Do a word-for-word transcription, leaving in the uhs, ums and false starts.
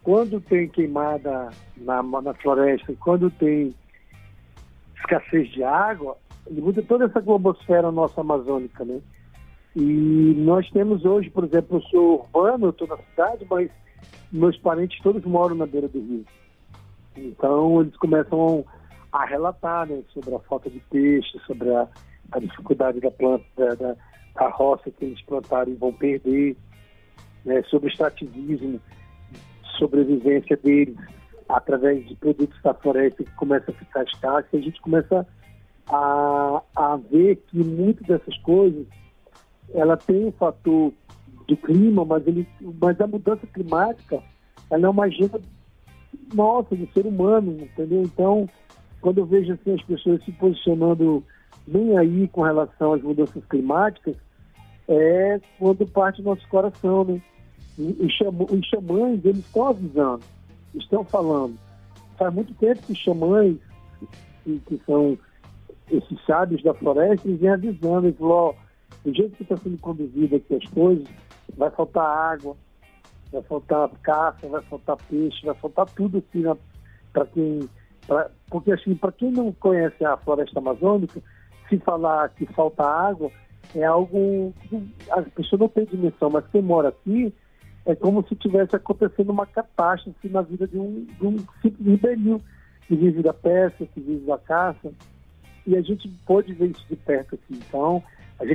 quando tem queimada na, na floresta, quando tem escassez de água, ele muda toda essa globosfera nossa amazônica, né? E nós temos hoje, por exemplo, eu sou urbano, eu estou na cidade, mas meus parentes todos moram na beira do rio. Então, eles começam a relatar, né, sobre a falta de peixe, sobre a, a dificuldade da planta, da, da, da roça que eles plantaram e vão perder, né, sobre o extrativismo, sobrevivência deles através de produtos da floresta que começam a ficar escassos. A gente começa a, a ver que muitas dessas coisas, ela tem um fator do clima, mas, ele, mas a mudança climática, ela é uma agenda nossa, do ser humano, entendeu? Então, quando eu vejo assim, as pessoas se posicionando bem aí com relação às mudanças climáticas, é quando parte do nosso coração, né? Os xamãs, eles estão avisando, estão falando. Faz muito tempo que os xamãs, que, que são esses sábios da floresta, eles vêm avisando, eles falam, ó, do jeito que está sendo conduzido aqui as coisas, vai faltar água, vai faltar caça, vai faltar peixe, vai faltar tudo assim, né, para quem... Pra, porque assim, para quem não conhece a floresta amazônica, se falar que falta água, é algo que a pessoa não tem dimensão, mas quem mora aqui é como se tivesse acontecendo uma catástrofe na vida de um, de um simples ribeirinho que vive da pesca, que vive da caça, e a gente pode ver isso de perto aqui. Então,